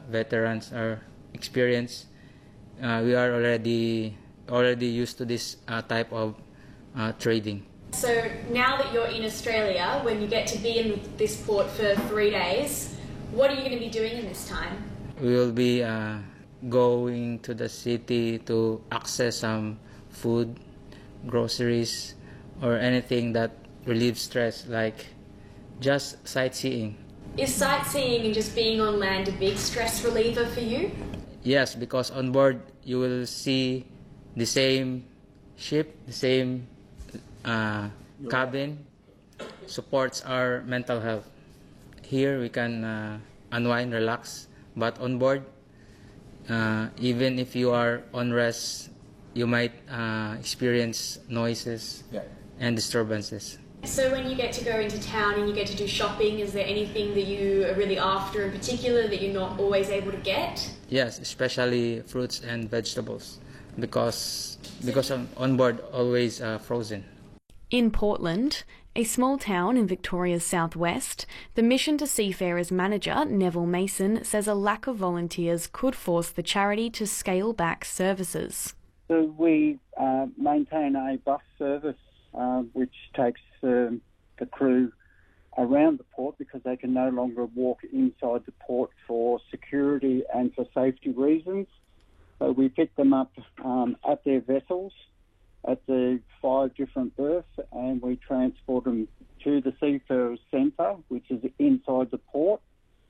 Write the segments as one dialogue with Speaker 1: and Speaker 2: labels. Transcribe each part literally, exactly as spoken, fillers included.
Speaker 1: veterans or experienced, uh, we are already already used to this uh, type of uh, trading.
Speaker 2: So now that you're in Australia, when you get to be in this port for three days, what are you going to be doing in this time?
Speaker 1: We will be uh, going to the city to access some food, groceries, or anything that relieves stress, like just sightseeing.
Speaker 2: Is sightseeing and just being on land a big stress reliever for you?
Speaker 1: Yes, because on board you will see the same ship, the same uh, cabin, supports our mental health. Here we can uh, unwind, relax, but on board, uh, even if you are on rest, you might uh, experience noises yeah. and disturbances.
Speaker 2: So when you get to go into town and you get to do shopping, is there anything that you are really after in particular that you're not always able to get?
Speaker 1: Yes, especially fruits and vegetables, because because on, on board always uh, frozen.
Speaker 3: In Portland, a small town in Victoria's southwest, the Mission to Seafarers manager, Neville Mason, says a lack of volunteers could force the charity to scale back services.
Speaker 4: So we uh, maintain a bus service uh, which takes uh, the crew around the port because they can no longer walk inside the port for security and for safety reasons. So we pick them up um, at their vessels at the five different berths, and we transport them to the Seafarers Centre, which is inside the port,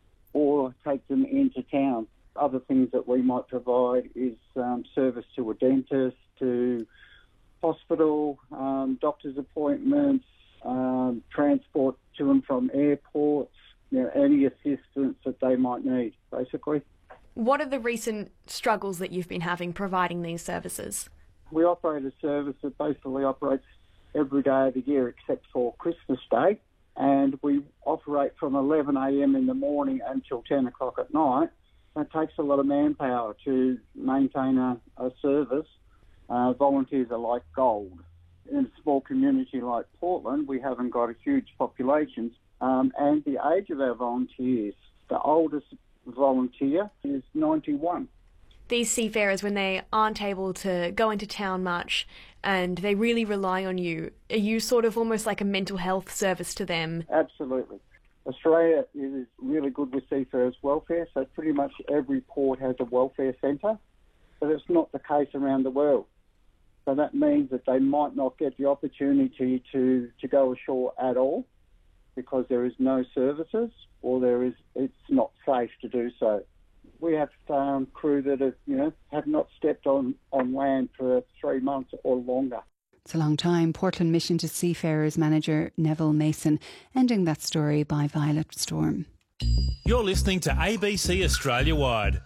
Speaker 4: or take them into town. Other things that we might provide is um, service to a dentist, to hospital, um, doctor's appointments, um, transport to and from airports, you know, any assistance that they might need, basically.
Speaker 3: What are the recent struggles that you've been having providing these services?
Speaker 4: We operate a service that basically operates every day of the year except for Christmas Day, and we operate from eleven a m in the morning until ten o'clock at night. It takes a lot of manpower to maintain a, a service. Uh, volunteers are like gold. In a small community like Portland, we haven't got a huge population, um, and the age of our volunteers, the oldest volunteer is ninety-one.
Speaker 3: These seafarers, when they aren't able to go into town much and they really rely on you, are you sort of almost like a mental health service to them?
Speaker 4: Absolutely. Australia is really good with seafarers' welfare, so pretty much every port has a welfare centre, but it's not the case around the world. So that means that they might not get the opportunity to, to go ashore at all because there is no services or there is it's not safe to do so. We have um, crew that have, you know, have not stepped on, on land for three months or longer.
Speaker 5: It's a long time. Portland Mission to Seafarers manager Neville Mason, ending that story by Violet Storm.
Speaker 6: You're listening to A B C Australia Wide.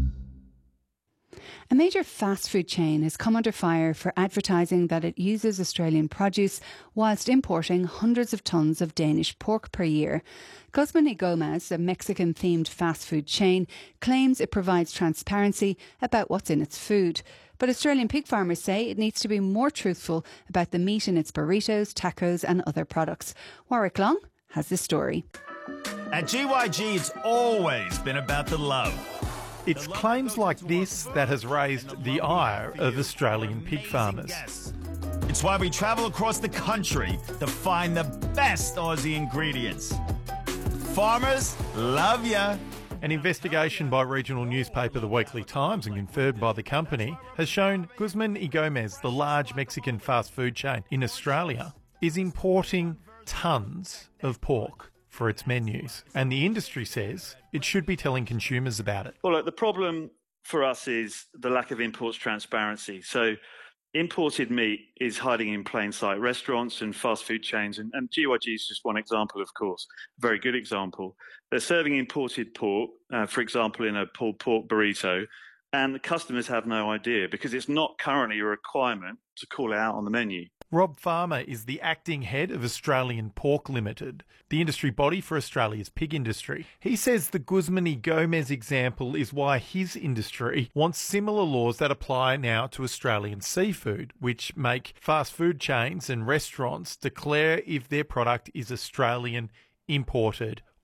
Speaker 5: A major fast food chain has come under fire for advertising that it uses Australian produce whilst importing hundreds of tonnes of Danish pork per year. Guzman y Gomez, a Mexican-themed fast food chain, claims it provides transparency about what's in its food. But Australian pig farmers say it needs to be more truthful about the meat in its burritos, tacos and other products. Warwick Long has this story.
Speaker 7: At G Y G, it's always been about the love.
Speaker 8: It's claims like this that has raised the ire of Australian pig farmers.
Speaker 7: It's why we travel across the country to find the best Aussie ingredients. Farmers love ya.
Speaker 8: An investigation by regional newspaper The Weekly Times and confirmed by the company has shown Guzman y Gomez, the large Mexican fast food chain in Australia, is importing tonnes of pork for its menus. And the industry says it should be telling consumers about it.
Speaker 9: Well, look, the problem for us is the lack of imports transparency. So imported meat is hiding in plain sight. Restaurants and fast food chains, and, and G Y G is just one example, of course, a very good example. They're serving imported pork, uh, for example, in a pulled pork burrito, and the customers have no idea because it's not currently a requirement to call it out on the menu.
Speaker 8: Rob Farmer is the acting head of Australian Pork Limited, the industry body for Australia's pig industry. He says the Guzman y Gomez example is why his industry wants similar laws that apply now to Australian seafood, which make fast food chains and restaurants declare if their product is Australian, imported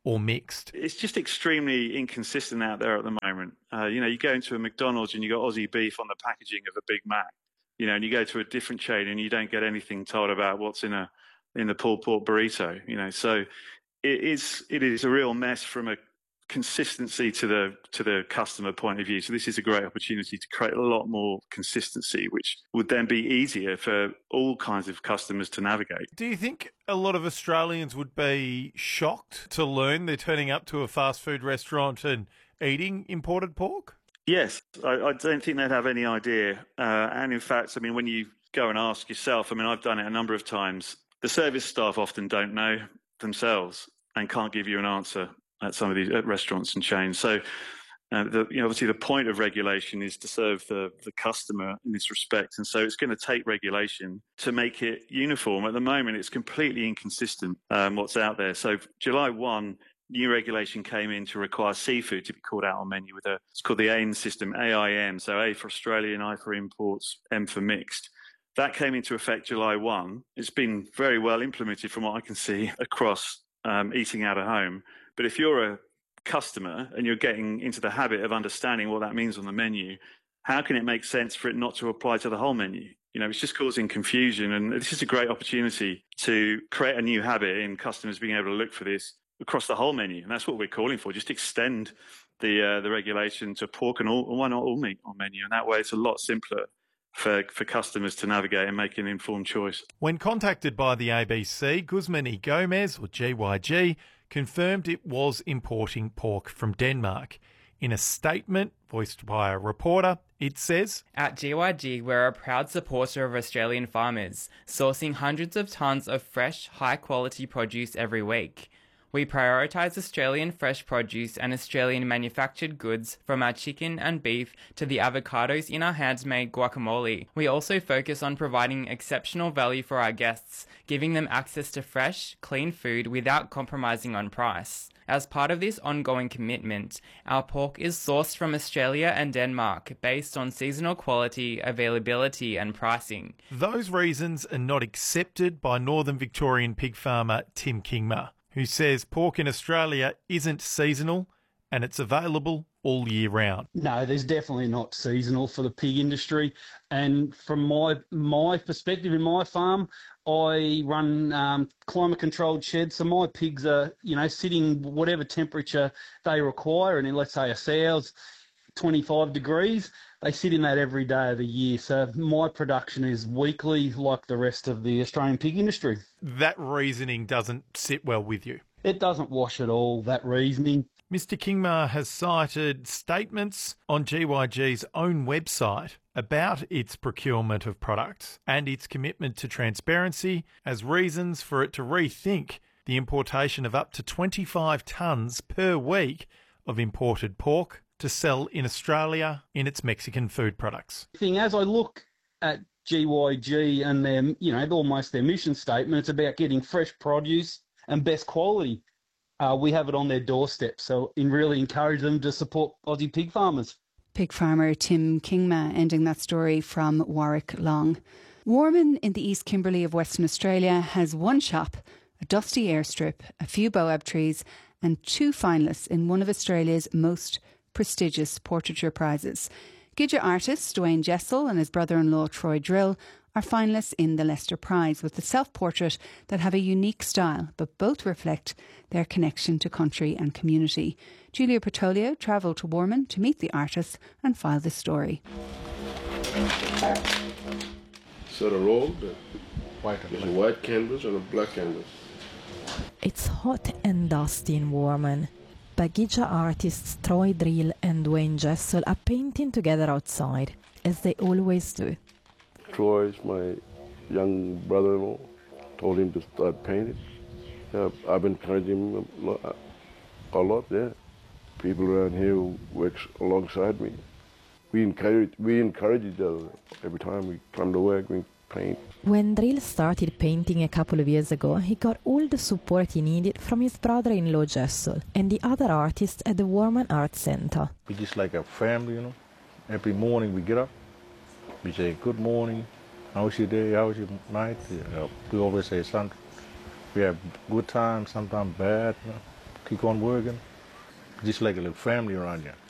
Speaker 8: or mixed?
Speaker 9: It's just extremely inconsistent out there at the moment. Uh, you know, you go into a McDonald's and you got Aussie beef on the packaging of a Big Mac, you know, and you go to a different chain and you don't get anything told about what's in a in the pulled pork burrito, you know. So it is it is a real mess from a consistency to the to the customer point of view. So this is a great opportunity to create a lot more consistency, which would then be easier for all kinds of customers to navigate.
Speaker 8: Do you think a lot of Australians would be shocked to learn they're turning up to a fast food restaurant and eating imported pork?
Speaker 9: Yes, I, I don't think they'd have any idea. Uh, and in fact, I mean, when you go and ask yourself, I mean, I've done it a number of times, the service staff often don't know themselves and can't give you an answer at some of these at restaurants and chains. So, uh, the, you know, obviously the point of regulation is to serve the, the customer in this respect. And so it's going to take regulation to make it uniform. At the moment, it's completely inconsistent, um, what's out there. So July first, new regulation came in to require seafood to be called out on menu with a, it's called the A I M system, A I M. So A for Australian, I for imports, M for mixed. That came into effect July first. It's been very well implemented from what I can see across um, eating out of home. But if you're a customer and you're getting into the habit of understanding what that means on the menu, how can it make sense for it not to apply to the whole menu? You know, it's just causing confusion. And this is a great opportunity to create a new habit in customers being able to look for this across the whole menu. And that's what we're calling for. Just extend the uh, the regulation to pork and all, why not all meat on menu? And that way it's a lot simpler for, for customers to navigate and make an informed choice.
Speaker 8: When contacted by the A B C, Guzman y Gomez, or G Y G, confirmed it was importing pork from Denmark. In a statement voiced by a reporter, it says,
Speaker 10: "At G Y G, we're a proud supporter of Australian farmers, sourcing hundreds of tonnes of fresh, high-quality produce every week. We prioritise Australian fresh produce and Australian manufactured goods, from our chicken and beef to the avocados in our handmade guacamole. We also focus on providing exceptional value for our guests, giving them access to fresh, clean food without compromising on price. As part of this ongoing commitment, our pork is sourced from Australia and Denmark based on seasonal quality, availability and pricing."
Speaker 8: Those reasons are not accepted by Northern Victorian pig farmer Tim Kingma, who says pork in Australia isn't seasonal and it's available all year round.
Speaker 11: No, there's definitely not seasonal for the pig industry. And from my my perspective in my farm, I run um, climate-controlled sheds, so my pigs are, you know, sitting whatever temperature they require. And in, let's say, a sow's twenty-five degrees, they sit in that every day of the year. So my production is weekly like the rest of the Australian pig industry.
Speaker 8: That reasoning doesn't sit well with you.
Speaker 11: It doesn't wash at all, that reasoning.
Speaker 8: Mister Kingma has cited statements on G Y G's own website about its procurement of products and its commitment to transparency as reasons for it to rethink the importation of up to twenty-five tonnes per week of imported pork to sell in Australia in its Mexican food products.
Speaker 11: As I look at G Y G and their, you know, almost their mission statement, it's about getting fresh produce and best quality. Uh, we have it on their doorstep, so in really encourage them to support Aussie pig farmers.
Speaker 5: Pig farmer Tim Kingma ending that story from Warwick Long. Warman in the East Kimberley of Western Australia has one shop, a dusty airstrip, a few boab trees and two finalists in one of Australia's most prestigious portraiture prizes. Gidja artist Dwayne Jessel and his brother-in-law Troy Drill are finalists in the Leicester Prize with the self-portrait that have a unique style, but both reflect their connection to country and community. Julia Petolio travelled to Warman to meet the artists and file this story.
Speaker 12: So the roll, there's a white canvas and a black canvas.
Speaker 13: It's hot and dusty in Warman. Bagija artists Troy Drill and Dwayne Jessel are painting together outside, as they always do.
Speaker 12: Troy is my young brother-in-law. Told him to start painting. Yeah, I've been encouraging him a lot, a lot, yeah. People around here who work alongside me. We encourage, we encourage each other. Every time we come to work, we paint.
Speaker 13: When Drill started painting a couple of years ago, he got all the support he needed from his brother-in-law Jessel and the other artists at the Warman Art Centre.
Speaker 14: We're just like a family, you know. Every morning we get up, we say, good morning, how was your day, how was your night? Uh, we always say something. We have good times, sometimes bad. You know. keep on working. Just like a little family around here.